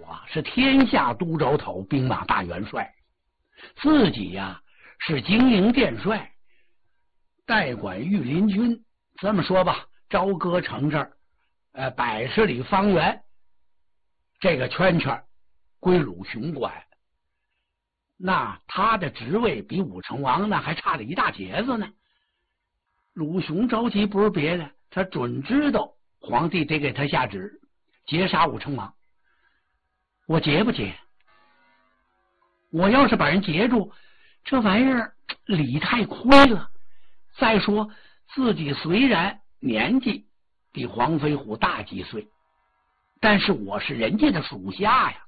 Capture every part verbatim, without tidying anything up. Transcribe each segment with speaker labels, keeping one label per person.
Speaker 1: 啊是天下都招头兵马大元帅，自己呀、啊、是经营殿帅，代管御林军。这么说吧，朝歌城这儿，呃，百十里方圆这个圈圈归鲁雄管。那他的职位比武成王那还差了一大截子呢。鲁雄着急不是别的，他准知道皇帝得给他下旨截杀武成王。我截不截？我要是把人截住，这玩意儿礼太亏了。再说自己虽然年纪比黄飞虎大几岁，但是我是人家的属下呀。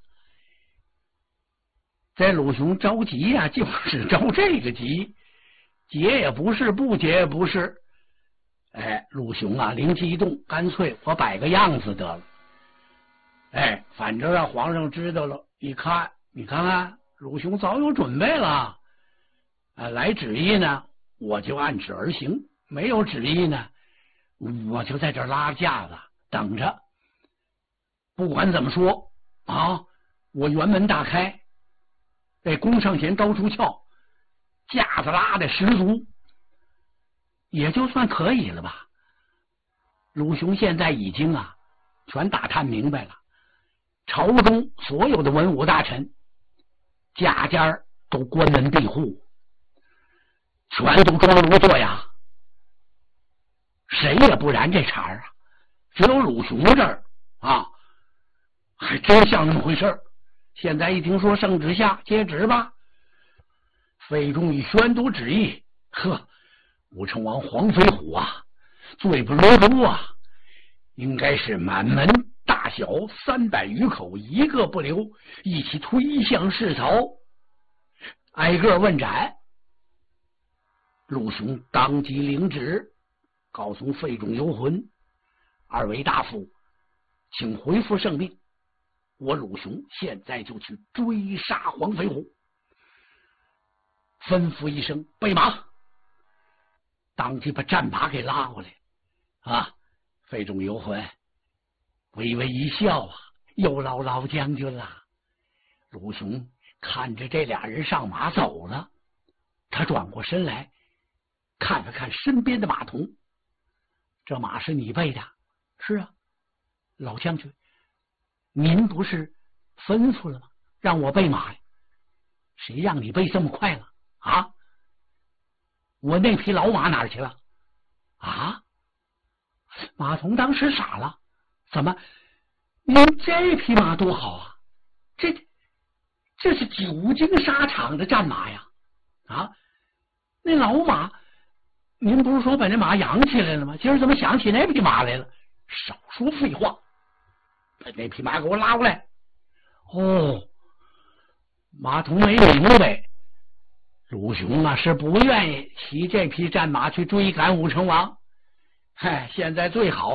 Speaker 1: 在鲁雄着急呀、啊，就是着这个急，结也不是，不结也不是。哎，鲁雄啊，灵机一动，干脆我摆个样子得了。哎，反正让皇上知道了，一看，你看看，鲁雄早有准备了。啊，来旨意呢，我就按旨而行；没有旨意呢，我就在这拉架子等着。不管怎么说啊，我辕门大开。这弓上弦高出鞘，架子拉的十足，也就算可以了吧。鲁雄现在已经啊全打探明白了，朝中所有的文武大臣家家都关门闭户，全都装聋作哑，谁也不燃这茬啊。只有鲁雄这儿啊还真像那么回事儿。现在一听说圣旨下，接旨吧。费仲以宣读旨意，呵，武成王黄飞虎啊，罪不如诛啊，应该是满门大小三百余口一个不留，一起推向市曹，挨个问斩。鲁雄当即领旨，告诉费仲游魂，二位大夫，请回复圣命。我鲁雄现在就去追杀黄飞虎。吩咐一声备马，当即把战马给拉过来。啊，费仲游魂微微一笑啊，有劳老将军了。鲁雄看着这俩人上马走了，他转过身来看了看身边的马童。这马是你备的？是啊，老将军，您不是吩咐了吗？让我备马呀？谁让你备这么快了啊？我那匹老马哪儿去了？啊！马童当时傻了，怎么？您这匹马多好啊！这这是久经沙场的战马呀！啊，那老马，您不是说把那马养起来了吗？今儿怎么想起那匹马来了？少说废话！把那匹马给我拉过来。哦，马童没明白，鲁雄啊是不愿意骑这匹战马去追赶武成王。嗨，现在最好